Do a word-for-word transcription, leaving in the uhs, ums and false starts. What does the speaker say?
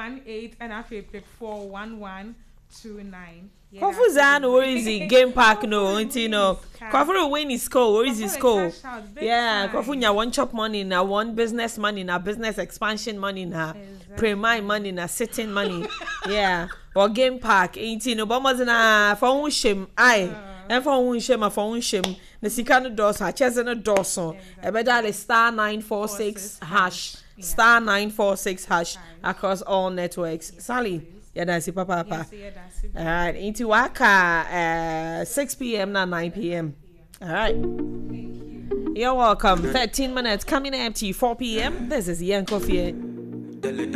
one eight and I feel pick four one one two nine. Kofuzan, where is he? Game Park, no, you know. Kofu win his score, where is his score? Yeah, Kofunya one chop money na one business money na business expansion money na pre-mine money na sitting money. Yeah, or Game Park, eighteen. Obama's na phone shim. Aye, and phone shim, a phone shim. The Sikano doors, her chest and a doorson. A better star nine four six hash, star nine four six hash across all networks. Sally. Yeah, that's it, papa. Papa. Yes, yeah, all right, into Waka, uh, six p.m. now nine p.m. All right. You're welcome. thirteen minutes coming up to you, four p.m. This is Ian Coffee.